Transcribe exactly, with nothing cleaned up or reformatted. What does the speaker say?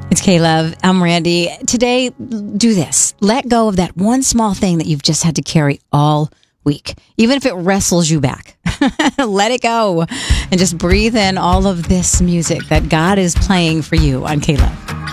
It's K-Love. I'm Randy. Today, do this. Let go of that one small thing that you've just had to carry all week, even if it wrestles you back. Let it go and just breathe in all of this music that God is playing for you on K-Love.